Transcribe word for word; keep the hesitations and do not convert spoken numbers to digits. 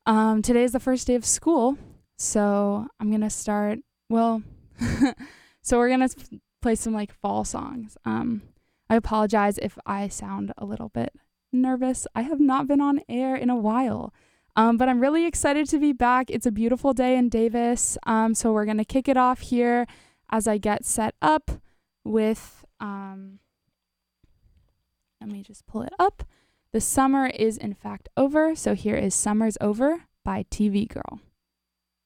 Um, today is the first day of school, so I'm gonna start. Well, so we're gonna s- play some like fall songs. Um, I apologize if I sound a little bit nervous. I have not been on air in a while, um, but I'm really excited to be back. It's a beautiful day in Davis, um, so we're gonna kick it off here as I get set up with. Um, let me just pull it up. The summer is in fact over, so here is Summer's Over by T V Girl.